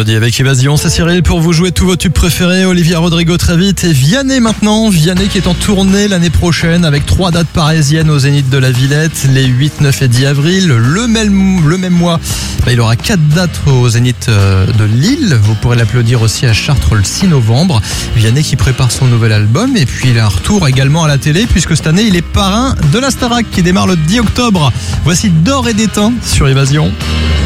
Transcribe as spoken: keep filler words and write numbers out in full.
vendredi avec Évasion, c'est Cyril pour vous jouer tous vos tubes préférés. Olivia Rodrigo très vite et Vianney maintenant. Vianney qui est en tournée l'année prochaine avec trois dates parisiennes au Zénith de la Villette, les huit, neuf et dix avril. Le même, le même mois, bah, il aura quatre dates au Zénith de Lille. Vous pourrez l'applaudir aussi à Chartres le six novembre. Vianney qui prépare son nouvel album et puis il a un retour également à la télé puisque cette année il est parrain de la Starac qui démarre le dix octobre. Voici D'or et d'étain sur Évasion.